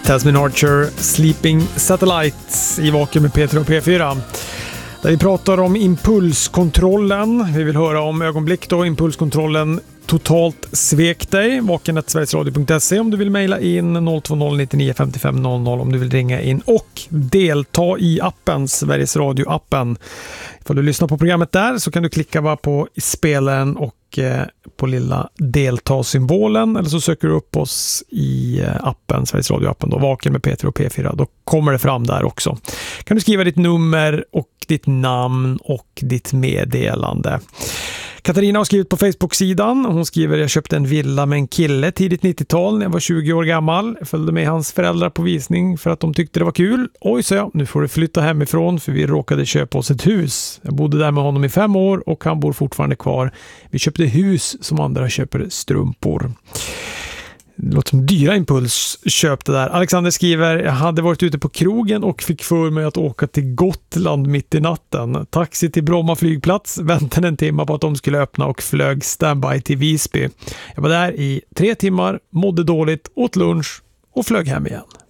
Tasmin Archer, Sleeping Satellites i Vaken med Peter och P4. Där vi pratar om impulskontrollen. Vi vill höra om ögonblick då impulskontrollen totalt svek dig. vaken@sverigesradio.se om du vill mejla in 020 99 55 00 om du vill ringa in och delta i appen, Sveriges Radio-appen. Ifall du lyssnar på programmet där så kan du klicka bara på spelaren och på lilla delta-symbolen, eller så söker du upp oss i appen, Sveriges Radio-appen då, Vaken med Peter och P4. Då kommer det fram där också. Kan du skriva ditt nummer och ditt namn och ditt meddelande. Katarina har skrivit på Facebook-sidan. Hon skriver: jag köpte en villa med en kille tidigt 90-tal när jag var 20 år gammal. Jag följde med hans föräldrar på visning för att de tyckte det var kul. Oj, så jag, nu får du flytta hemifrån för vi råkade köpa oss ett hus. Jag bodde där med honom i 5 år och han bor fortfarande kvar. Vi köpte hus som andra köper strumpor. Det låter som dyra impulsköp det där. Alexander skriver: jag hade varit ute på krogen och fick för mig att åka till Gotland mitt i natten. Taxi till Bromma flygplats, väntade en timme på att de skulle öppna och flög standby till Visby. Jag var där i 3 timmar, mådde dåligt, åt lunch och flög hem igen.